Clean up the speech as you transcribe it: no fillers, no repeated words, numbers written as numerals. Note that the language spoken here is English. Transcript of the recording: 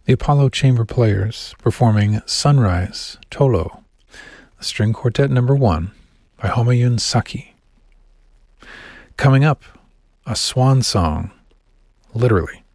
the Apollo Chamber Players performing Sunrise Tolo, the String Quartet No. 1 by Homayun Saki. Coming up, a swan song, literally,